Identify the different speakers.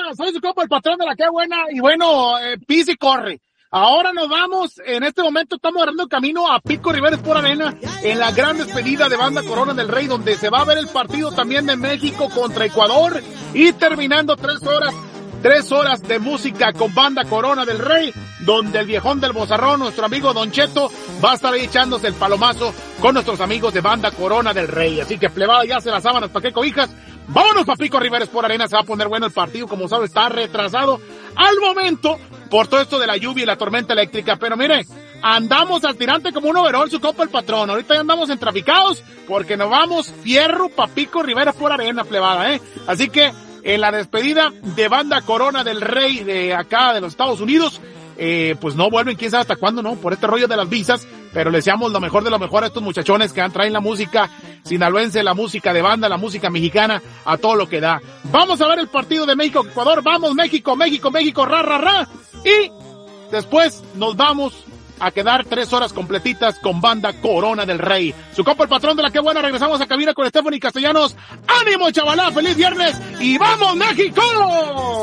Speaker 1: soy su compa, el patrón de la que buena, y bueno, pisa y corre. Ahora nos vamos, en este momento estamos agarrando camino a Pico Rivera Sport Arena, en la gran despedida de Banda Corona del Rey, donde se va a ver el partido también de México contra Ecuador, y terminando 3 horas de música con Banda Corona del Rey, donde el viejón del Bozarrón, nuestro amigo Don Cheto, va a estar ahí echándose el palomazo con nuestros amigos de Banda Corona del Rey. Así que plebada, ya se las sábanas, ¿pa' qué cobijas? Vámonos pa' Pico Rivera Sport Arena, se va a poner bueno el partido, como sabe, está retrasado al momento por todo esto de la lluvia y la tormenta eléctrica, pero mire, andamos al tirante como un overol, su copa el patrón. Ahorita ya andamos entraficados porque nos vamos fierro pa' Pico Rivera Sport Arena, plebada, Así que en la despedida de Banda Corona del Rey de acá de los Estados Unidos, pues no vuelven, quién sabe hasta cuándo, ¿no? Por este rollo de las visas, pero les deseamos lo mejor de lo mejor a estos muchachones que traen la música sinaloense, la música de banda, la música mexicana, a todo lo que da. Vamos a ver el partido de México-Ecuador, vamos México, México, México, ra, ra, ra, y después nos vamos a quedar 3 horas completitas con Banda Corona del Rey. Su compa el patrón de la que buena, regresamos a cabina con Stephanie Castellanos. ¡Ánimo, chavalá! ¡Feliz viernes! ¡Y vamos, México!